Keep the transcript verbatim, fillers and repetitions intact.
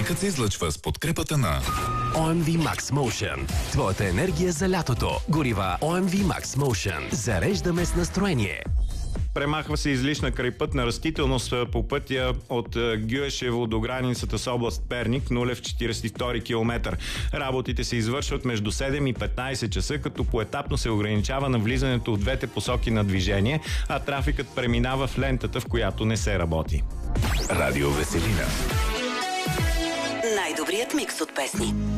Празникът се излъчва с подкрепата на О Ем Ви Max Motion. Твоята енергия за лятото. Горива О Ем Ви Max Motion. Зареждаме с настроение. Премахва се излишна крайпътна растителност по пътя от Гюешево до границата с област Перник, нулев четиридесет и втори километър. Работите се извършват между седем и петнайсет часа, като поетапно се ограничава на влизането в двете посоки на движение, а трафикът преминава в лентата, в която не се работи. Радио Веселина. Най-добрият микс от песни.